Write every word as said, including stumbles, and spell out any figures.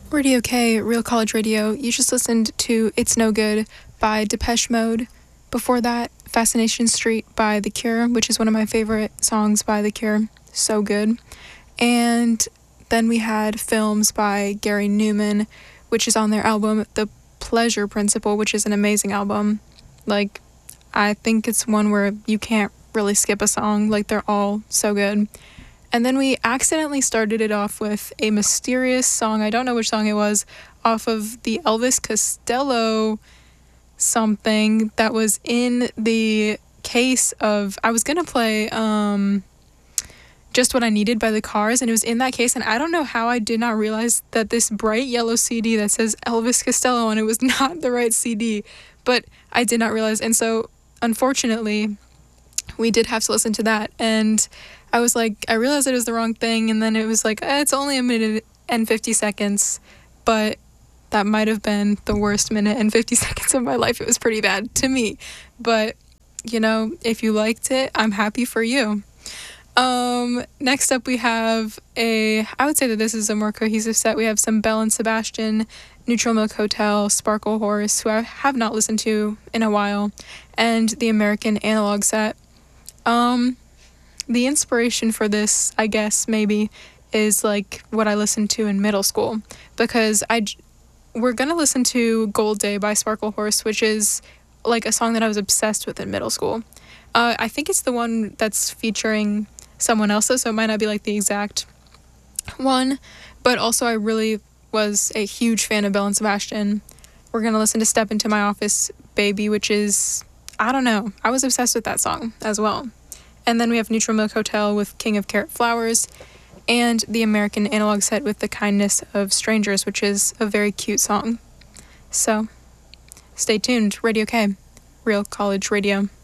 Radio K, Real College Radio. You just listened to It's No Good by Depeche Mode. Before that, Fascination Street by The Cure, which is one of my favorite songs by The Cure. So good. And then we had Films by Gary Newman, which is on their album The Pleasure Principle, which is an amazing album. Like, I think it's one where you can't really skip a song. Like, they're all so good. And then we accidentally started it off with a mysterious song, I don't know which song it was, off of the Elvis Costello something that was in the case of, I was going to play um, Just What I Needed by The Cars, and it was in that case, and I don't know how I did not realize that this bright yellow C D that says Elvis Costello on it was not the right C D, but I did not realize, and so, unfortunately, we did have to listen to that, and I was like, I realized it was the wrong thing, and then it was like, eh, it's only a minute and fifty seconds, but that might have been the worst minute and fifty seconds of my life. It was pretty bad to me, but, you know, if you liked it, I'm happy for you. Um, next up we have a, I would say that this is a more cohesive set. We have some Belle and Sebastian, Neutral Milk Hotel, Sparkle Horse, who I have not listened to in a while, and the American Analog set. Um... The inspiration for this, I guess, maybe, is like what I listened to in middle school, because I, we're going to listen to Gold Day by Sparkle Horse, which is like a song that I was obsessed with in middle school. Uh, I think it's the one that's featuring someone else, so it might not be like the exact one, but also I really was a huge fan of Belle and Sebastian. We're going to listen to Step Into My Office, Baby, which is, I don't know, I was obsessed with that song as well. And then we have Neutral Milk Hotel with King of Carrot Flowers, and the American Analog set with The Kindness of Strangers, which is a very cute song. So, stay tuned. Radio K, Real College Radio.